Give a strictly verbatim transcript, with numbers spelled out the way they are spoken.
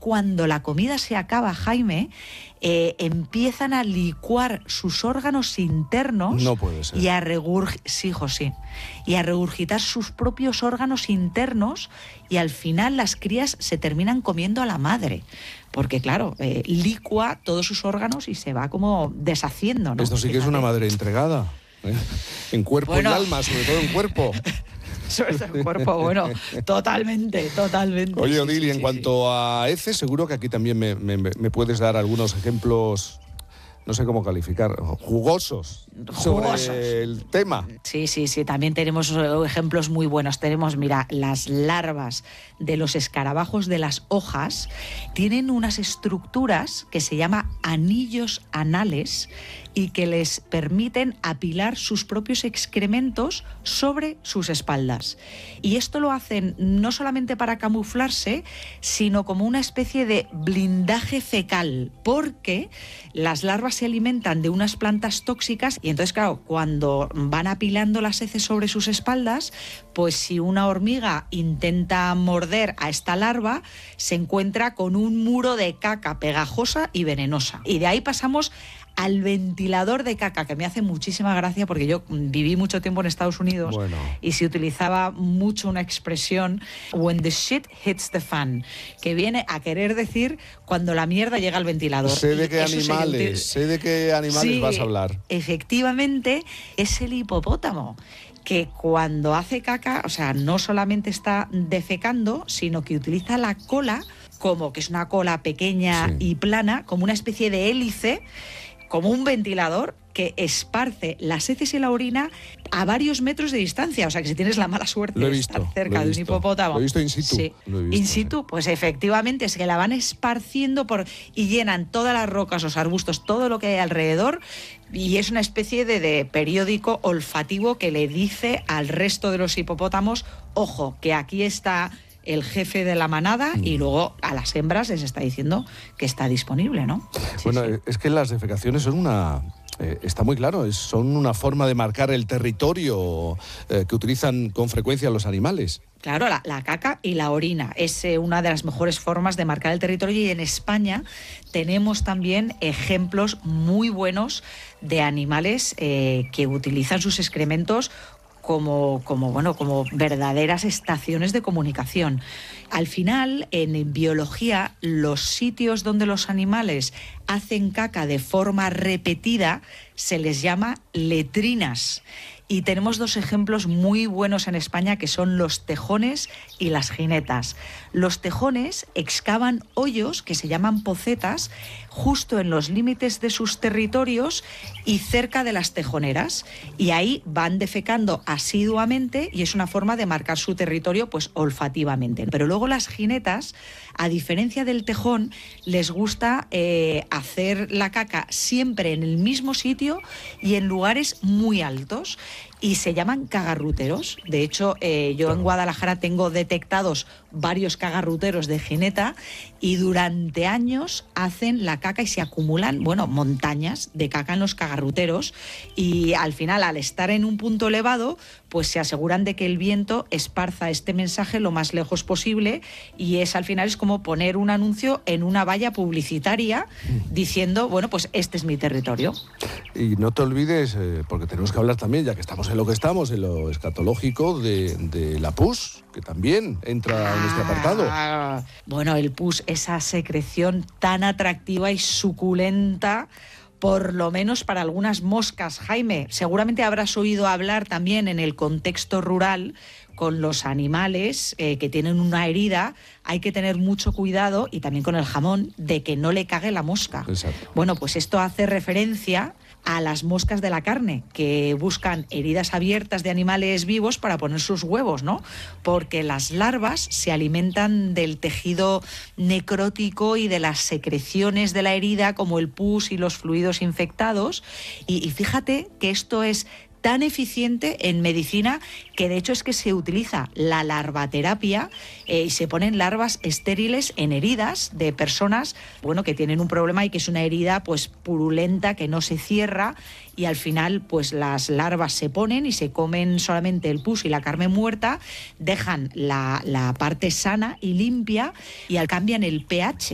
cuando la comida se acaba, Jaime, eh, empiezan a licuar sus órganos internos. No puede ser. Y a regurg- sí, José, y a regurgitar sus propios órganos internos, y al final las crías se terminan comiendo a la madre. Porque, claro, eh, licua todos sus órganos y se va como deshaciendo, ¿no? Esto sí que Fíjate. es una madre entregada, ¿eh? En cuerpo Bueno. y alma, sobre todo en cuerpo. Sobre todo el cuerpo, bueno, totalmente, totalmente. Oye, Sí, Odil, sí, y en sí, cuanto sí. a heces, seguro que aquí también me, me, me puedes dar algunos ejemplos, no sé cómo calificar, jugosos, Jugosos. sobre el tema. Sí, sí, sí, también tenemos ejemplos muy buenos. Tenemos, mira, las larvas de los escarabajos de las hojas tienen unas estructuras que se llaman anillos anales y que les permiten apilar sus propios excrementos sobre sus espaldas. Y esto lo hacen no solamente para camuflarse, sino como una especie de blindaje fecal, porque las larvas se alimentan de unas plantas tóxicas y entonces, claro, cuando van apilando las heces sobre sus espaldas, pues si una hormiga intenta morder a esta larva, se encuentra con un muro de caca pegajosa y venenosa. Y de ahí pasamos al ventilador de caca, que me hace muchísima gracia porque yo viví mucho tiempo en Estados Unidos. Bueno. Y se utilizaba mucho una expresión when the shit hits the fan, que viene a querer decir cuando la mierda llega al ventilador. Sé de qué Eso se animales, util- sé de qué animales Sí, vas a hablar. efectivamente, es el hipopótamo, que cuando hace caca, o sea, no solamente está defecando, sino que utiliza la cola como, que es una cola pequeña Sí. y plana, como una especie de hélice, como un ventilador que esparce las heces y la orina a varios metros de distancia. O sea, que si tienes la mala suerte Lo he de visto, estar cerca lo he de un visto. hipopótamo... Lo he visto in situ. Sí, Lo he visto, in situ, sí. pues efectivamente es que la van esparciendo por y llenan todas las rocas, los arbustos, todo lo que hay alrededor, y es una especie de, de periódico olfativo que le dice al resto de los hipopótamos, ojo, que aquí está el jefe de la manada, Mm. y luego a las hembras les está diciendo que está disponible, ¿no? Sí, Bueno, sí. es que las defecaciones son una... eh, está muy claro, es- son una forma de marcar el territorio eh, que utilizan con frecuencia los animales. Claro, la, la caca y la orina es eh, una de las mejores formas de marcar el territorio, y en España tenemos también ejemplos muy buenos de animales eh, que utilizan sus excrementos como, como, bueno, como verdaderas estaciones de comunicación. Al final, en biología, los sitios donde los animales hacen caca de forma repetida se les llama letrinas. Y tenemos dos ejemplos muy buenos en España, que son los tejones y las jinetas. Los tejones excavan hoyos que se llaman pocetas justo en los límites de sus territorios y cerca de las tejoneras. Y ahí van defecando asiduamente y es una forma de marcar su territorio, pues olfativamente. Pero luego las jinetas, a diferencia del tejón, les gusta eh, hacer la caca siempre en el mismo sitio y en lugares muy altos. Y se llaman cagarruteros. De hecho, eh, yo en Guadalajara tengo detectados varios cagarruteros de jineta y durante años hacen la caca y se acumulan, bueno, montañas de caca en los cagarruteros, y al final, al estar en un punto elevado, pues se aseguran de que el viento esparza este mensaje lo más lejos posible, y es al final es como poner un anuncio en una valla publicitaria diciendo, bueno, pues este es mi territorio. Y no te olvides, eh, porque tenemos que hablar también, ya que estamos en lo que estamos, en lo escatológico, de, de la pus, que también entra en este apartado. Ah, bueno, el pus, esa secreción tan atractiva y suculenta, por lo menos para algunas moscas, Jaime. Seguramente habrás oído hablar también en el contexto rural con los animales eh, que tienen una herida. Hay que tener mucho cuidado, y también con el jamón, de que no le cague la mosca. Exacto. Bueno, pues esto hace referencia a las moscas de la carne, que buscan heridas abiertas de animales vivos para poner sus huevos, ¿no? Porque las larvas se alimentan del tejido necrótico y de las secreciones de la herida, como el pus y los fluidos infectados. Y, y fíjate que esto es tan eficiente en medicina que de hecho es que se utiliza la larvaterapia eh, y se ponen larvas estériles en heridas de personas, bueno, que tienen un problema y que es una herida pues purulenta que no se cierra, y al final pues las larvas se ponen y se comen solamente el pus y la carne muerta, dejan la, la parte sana y limpia y al cambian el pH.